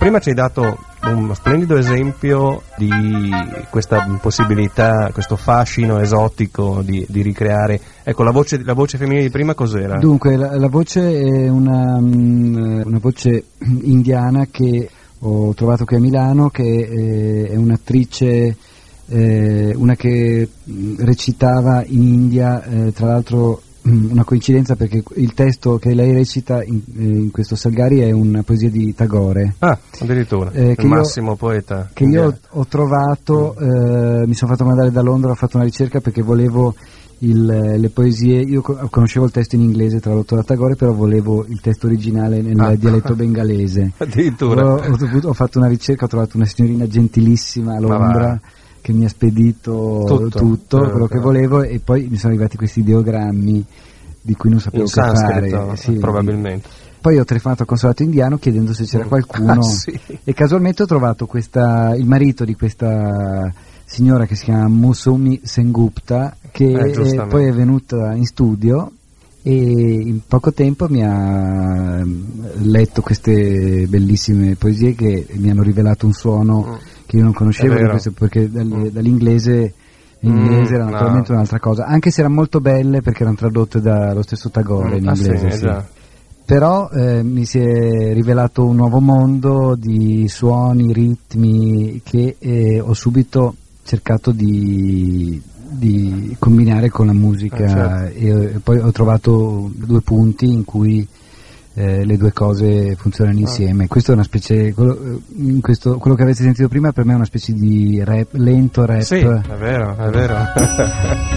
prima ci hai dato uno splendido esempio di questa possibilità, questo fascino esotico di ricreare. Ecco, la voce femminile di prima cos'era? Dunque, la voce è una voce indiana che ho trovato qui a Milano, che è un'attrice, una che recitava in India, tra l'altro una coincidenza perché il testo che lei recita in questo Salgari è una poesia di Tagore. Ah, addirittura, il massimo poeta. Che io ho trovato, mi sono fatto mandare da Londra, ho fatto una ricerca perché volevo le poesie, io conoscevo il testo in inglese tradotto da Tagore, però volevo il testo originale nel dialetto bengalese. Addirittura. Ho fatto una ricerca, ho trovato una signorina gentilissima a Londra che mi ha spedito tutto quello che volevo, e poi mi sono arrivati questi ideogrammi di cui non sapevo in che sanscrito, fare. Sì, probabilmente. Poi ho telefonato al consolato indiano chiedendo se c'era qualcuno sì. E casualmente ho trovato il marito di questa signora che si chiama Musumi Sengupta, che poi è venuta in studio e in poco tempo mi ha letto queste bellissime poesie che mi hanno rivelato un suono che io non conoscevo, perché dall'inglese era naturalmente un'altra cosa, anche se erano molto belle perché erano tradotte dallo stesso Tagore in inglese. Sì. Però mi si è rivelato un nuovo mondo di suoni, ritmi che ho subito cercato di combinare con la musica, e poi ho trovato due punti in cui le due cose funzionano insieme. Questo è una specie, quello che avete sentito prima per me è una specie di rap, lento rap. Sì, è vero.